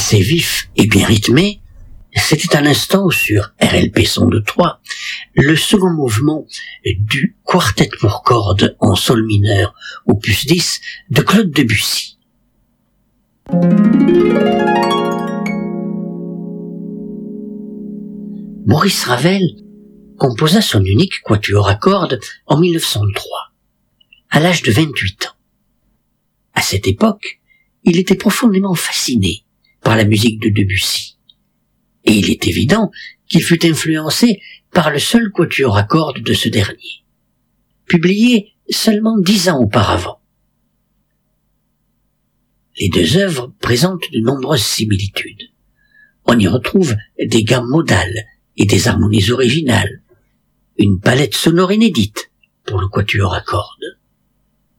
assez vif et bien rythmé, c'était à l'instant sur RLP Sonde 3 le second mouvement du quartet pour cordes en sol mineur opus 10 de Claude Debussy. Maurice Ravel composa son unique quatuor à cordes en 1903, à l'âge de 28 ans. À cette époque, il était profondément fasciné par la musique de Debussy. Et il est évident qu'il fut influencé par le seul quatuor à cordes de ce dernier, publié seulement 10 ans auparavant. Les deux œuvres présentent de nombreuses similitudes. On y retrouve des gammes modales et des harmonies originales, une palette sonore inédite pour le quatuor à cordes.